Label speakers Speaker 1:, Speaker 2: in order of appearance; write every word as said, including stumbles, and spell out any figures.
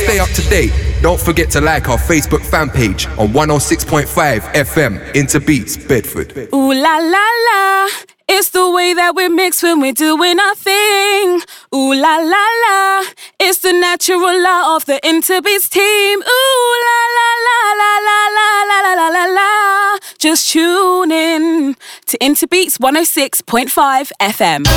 Speaker 1: stay up to date, don't forget to like our Facebook fan page on one oh six point five F M Interbeats Bedford.
Speaker 2: Ooh la la la, it's the way that we mix when we're doing our thing. Ooh la la la, it's the natural law of the Interbeats team. Ooh la la la la la la la la la la. Just tune in to Interbeats one oh six point five F M.